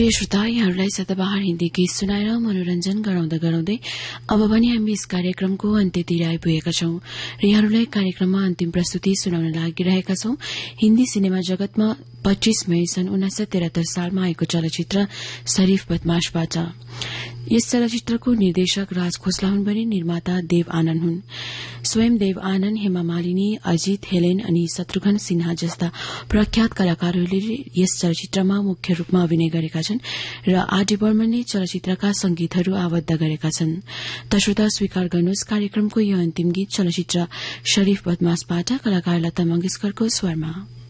प्रिय श्रोता, यहाँहरूलाई सदाबहार हिन्दी गीत सुनाएर मनोरञ्जन गराउँदै अब पनि हामी यस कार्यक्रमको अन्त्यतिर आइपुगेका छौं र यहाँहरूलाई कार्यक्रममा अन्तिम प्रस्तुति सुनाउन लागिरहेका छौं। हिन्दी सिनेमा जगतमा 25 मई सन् 1973 सालमा आएको चलचित्र शरीफ बदमाशबाट। यस चलचित्रको निर्देशक राज खोसला हुन् भने निर्माता देव आनन्द हुन्। स्वयं देव आनन्द, हेमा मालिनी, अजित, हेलेन अनि शत्रुघ्न सिन्हा जस्ता प्रख्यात कलाकारहरूले यस चलचित्रमा मुख्य रूपमा अभिनय गरेका छन् र आर.डी. बर्मनले चलचित्रका संगीतहरू आबद्ध गरेका छन्। त श्रोता, स्वीकार गर्नुहोस् कार्यक्रमको यो अन्तिम गीत चलचित्र शरीफ बदमाशबाट कलाकार लता मंगेशकरको स्वरमा।